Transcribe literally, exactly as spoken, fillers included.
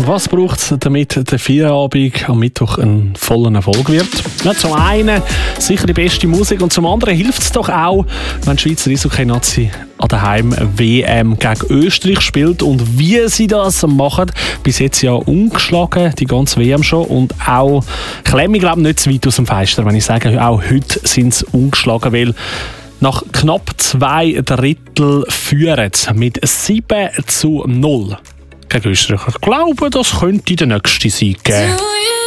Was braucht es, damit der Feierabend am Mittwoch ein voller Erfolg wird? Ja, zum einen sicher die beste Musik und zum anderen hilft es doch auch, wenn die Schweizer Eishockey-Nazi an der Heim-W M gegen Österreich spielt. Und wie sie das machen, bis jetzt ja ungeschlagen, die ganze W M schon. Und auch, klemme ich glaube nicht zu weit aus dem Fenster, wenn ich sage, auch heute sind sie ungeschlagen, weil nach knapp zwei Drittel führen mit sieben zu null gegen Österreich. Ich glaube, das könnte der nächste Sieg geben.